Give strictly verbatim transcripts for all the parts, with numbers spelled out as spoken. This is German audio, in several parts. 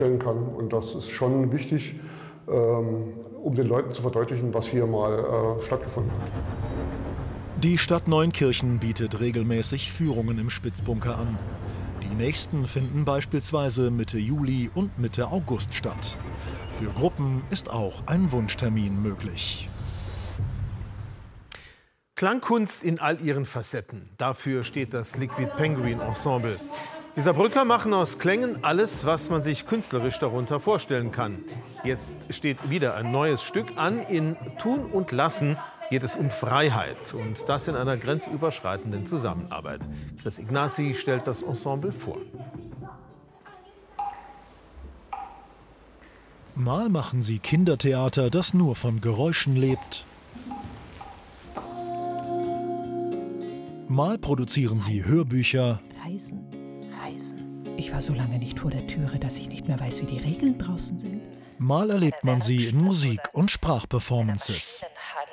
stellen kann. Und das ist schon wichtig, ähm, um den Leuten zu verdeutlichen, was hier mal äh, stattgefunden hat. Die Stadt Neunkirchen bietet regelmäßig Führungen im Spitzbunker an. Die nächsten finden beispielsweise Mitte Juli und Mitte August statt. Für Gruppen ist auch ein Wunschtermin möglich. Klangkunst in all ihren Facetten. Dafür steht das Liquid Penguin Ensemble. Die Saarbrücker machen aus Klängen alles, was man sich künstlerisch darunter vorstellen kann. Jetzt steht wieder ein neues Stück an. In Tun und Lassen geht es um Freiheit und das in einer grenzüberschreitenden Zusammenarbeit. Chris Ignazi stellt das Ensemble vor. Mal machen sie Kindertheater, das nur von Geräuschen lebt. Mal produzieren sie Hörbücher. Reisen, reisen. Ich war so lange nicht vor der Türe, dass ich nicht mehr weiß, wie die Regeln draußen sind. Mal erlebt man sie in Musik- und Sprachperformances.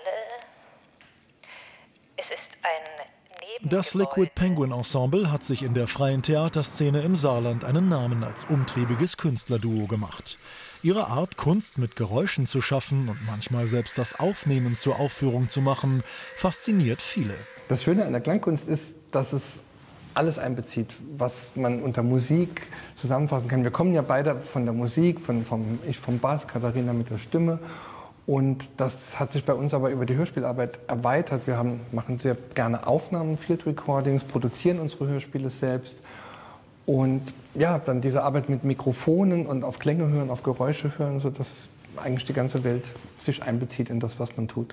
Das Liquid Penguin Ensemble hat sich in der freien Theaterszene im Saarland einen Namen als umtriebiges Künstlerduo gemacht. Ihre Art, Kunst mit Geräuschen zu schaffen und manchmal selbst das Aufnehmen zur Aufführung zu machen, fasziniert viele. Das Schöne an der Klangkunst ist, dass es alles einbezieht, was man unter Musik zusammenfassen kann. Wir kommen ja beide von der Musik, von, vom, ich vom Bass, Katharina mit der Stimme. Und das hat sich bei uns aber über die Hörspielarbeit erweitert. Wir haben, machen sehr gerne Aufnahmen, Field Recordings, produzieren unsere Hörspiele selbst. Und ja, dann diese Arbeit mit Mikrofonen und auf Klänge hören, auf Geräusche hören, sodass eigentlich die ganze Welt sich einbezieht in das, was man tut.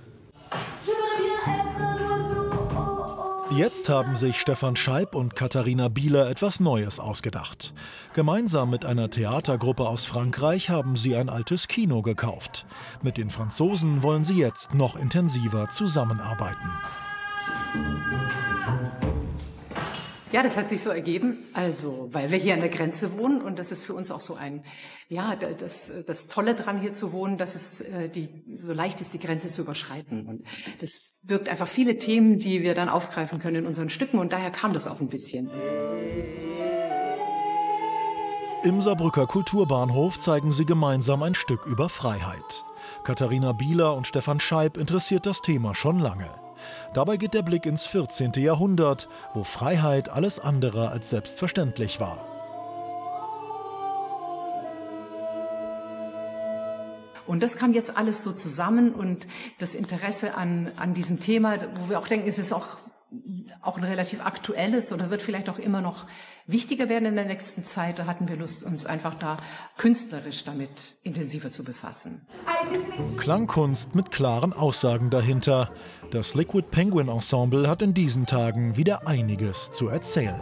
Jetzt haben sich Stefan Scheib und Katharina Bieler etwas Neues ausgedacht. Gemeinsam mit einer Theatergruppe aus Frankreich haben sie ein altes Kino gekauft. Mit den Franzosen wollen sie jetzt noch intensiver zusammenarbeiten. Ja, das hat sich so ergeben, also weil wir hier an der Grenze wohnen und das ist für uns auch so ein, ja, das, das Tolle dran hier zu wohnen, dass es äh, die, so leicht ist, die Grenze zu überschreiten. Und das birgt einfach viele Themen, die wir dann aufgreifen können in unseren Stücken und daher kam das auch ein bisschen. Im Saarbrücker Kulturbahnhof zeigen sie gemeinsam ein Stück über Freiheit. Katharina Bieler und Stefan Scheib interessiert das Thema schon lange. Dabei geht der Blick ins vierzehnte Jahrhundert, wo Freiheit alles andere als selbstverständlich war. Und das kam jetzt alles so zusammen und das Interesse an, an diesem Thema, wo wir auch denken, es ist auch, auch ein relativ aktuelles oder wird vielleicht auch immer noch wichtiger werden in der nächsten Zeit. Da hatten wir Lust, uns einfach da künstlerisch damit intensiver zu befassen. Klangkunst mit klaren Aussagen dahinter. Das Liquid Penguin Ensemble hat in diesen Tagen wieder einiges zu erzählen.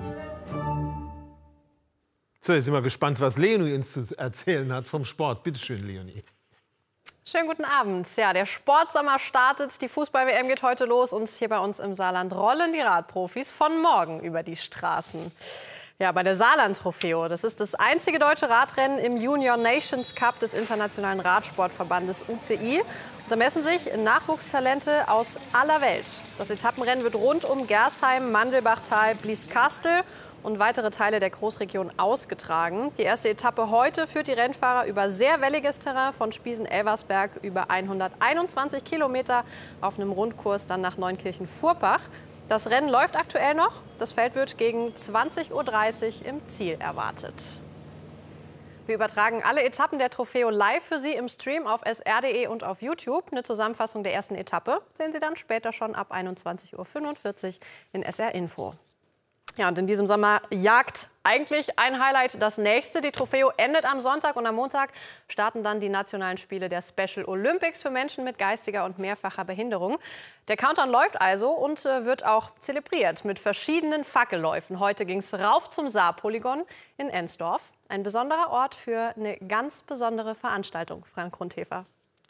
So, jetzt sind wir gespannt, was Leonie uns zu erzählen hat vom Sport. Bitte schön, Leonie. Schönen guten Abend. Ja, der Sportsommer startet, die Fußball-W M geht heute los und hier bei uns im Saarland rollen die Radprofis von morgen über die Straßen. Ja, bei der Saarland-Trofeo. Das ist das einzige deutsche Radrennen im Junior Nations Cup des Internationalen Radsportverbandes U C I. Und da messen sich Nachwuchstalente aus aller Welt. Das Etappenrennen wird rund um Gersheim, Mandelbachtal, Blieskastel und weitere Teile der Großregion ausgetragen. Die erste Etappe heute führt die Rennfahrer über sehr welliges Terrain von Spiesen-Elversberg über hunderteinundzwanzig Kilometer auf einem Rundkurs dann nach Neunkirchen-Furbach. Das Rennen läuft aktuell noch. Das Feld wird gegen zwanzig Uhr dreißig im Ziel erwartet. Wir übertragen alle Etappen der Trofeo live für Sie im Stream auf S R punkt de und auf YouTube. Eine Zusammenfassung der ersten Etappe sehen Sie dann später schon ab einundzwanzig Uhr fünfundvierzig in S R Info. Ja, und in diesem Sommer jagt eigentlich ein Highlight das nächste. Die Trofeo endet am Sonntag und am Montag starten dann die nationalen Spiele der Special Olympics für Menschen mit geistiger und mehrfacher Behinderung. Der Countdown läuft also und äh, wird auch zelebriert mit verschiedenen Fackelläufen. Heute ging es rauf zum Saarpolygon in Ensdorf. Ein besonderer Ort für eine ganz besondere Veranstaltung. Frank Grundhefer.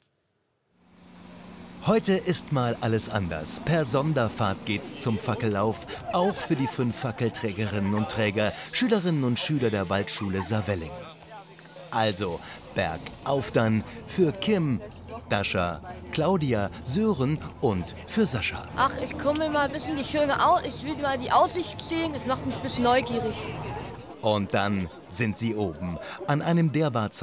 Heute ist mal alles anders. Per Sonderfahrt geht's zum Fackellauf, auch für die fünf Fackelträgerinnen und Träger, Schülerinnen und Schüler der Waldschule Saarwellingen. Also bergauf dann für Kim, Dascha, Claudia, Sören und für Sascha. Ach, ich komme mal ein bisschen die schöne Au ich will mal die Aussicht sehen, das macht mich ein bisschen neugierig. Und dann sind sie oben, an einem derart